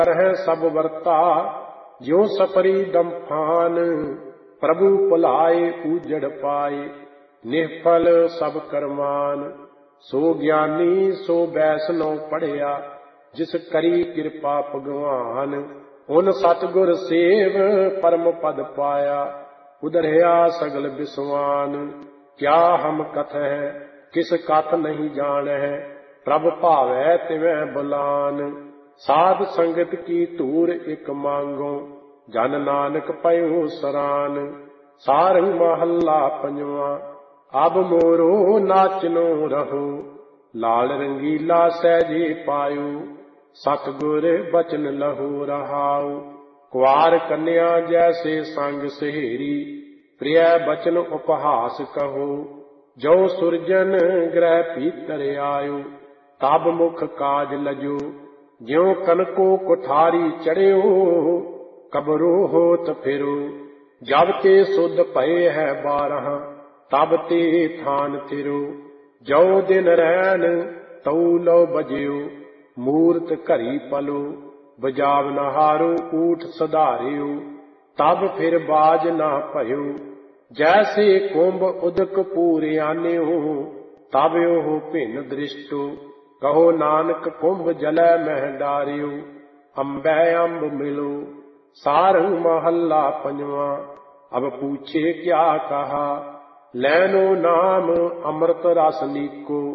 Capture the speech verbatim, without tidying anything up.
करह सब वर्ता ज्यों सपरी दम्फान। प्रभु भुलाए ऊजड़ पाए निष्फल सब करमान। सो ज्ञानी सो वैष्णो पढ़िया जिस करी कृपा भगवान। उन सतगुर सेव परम पद पाया उधरया सगल विसवान। क्या हम कथ है किस कथ नहीं जान है प्रभ भावै तिवै बुलान। साध संगत की धूर एक मांगो जन नानक पयो सरान। सारंग महला पंजवा अब मोरो नाचनो रहो। लाल रंगीला सहजे पायो सतगुर बचन लहो रहाओ। कुआर कन्या जैसे संग सहेरी प्रिय बचन उपहास कहो। जो सुरजन ग्रह भीतर आयो तब मुख काज लजो। ज्यों कनको कुठारी चढ़्यो कबरो होत फिरो। जब ते सुध भये है बारह तब ते थान तिरो। जो दिन रैन तऊ लो बजियो मूरत घरी पलो। बजाव नहारो ऊठ सधारियो तब फिर बाज ना भयो। जैसे कुंभ उदक पूर आन्यो तब ओह भिन्न दृष्टो। कहो नानक कुंभ जलै मह डारियो अम्बै अम्ब मिलो। सारंग महला पंजवा अब पूछे क्या कहा। लैनो नाम अमृत रस नीको